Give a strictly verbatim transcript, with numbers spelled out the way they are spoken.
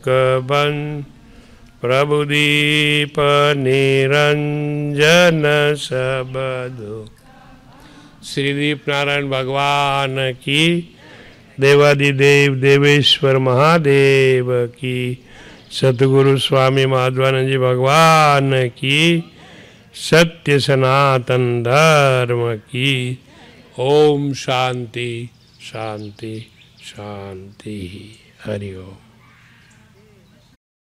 Cubbon प्रभुदीप Niranjan सबदो। Shreedeep Narayan भगवान की, देवादिदेव देवेश्वर महादेव की, सतगुरु स्वामी माधवानंद जी भगवान की, सत्य सनातन धर्म की। ओम शांति शांति शांति। हरि ओम।